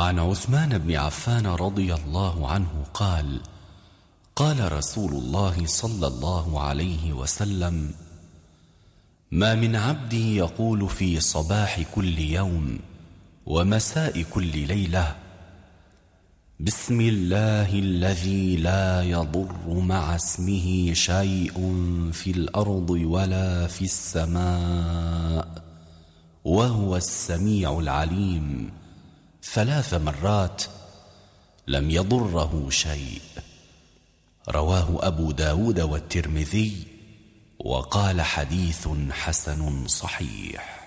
عن عثمان بن عفان رضي الله عنه قال: قال رسول الله صلى الله عليه وسلم: ما من عبد يقول في صباح كل يوم ومساء كل ليلة: بسم الله الذي لا يضر مع اسمه شيء في الأرض ولا في السماء وهو السميع العليم 3 مرات لم يضره شيء. رواه أبو داود والترمذي، وقال: حديث حسن صحيح.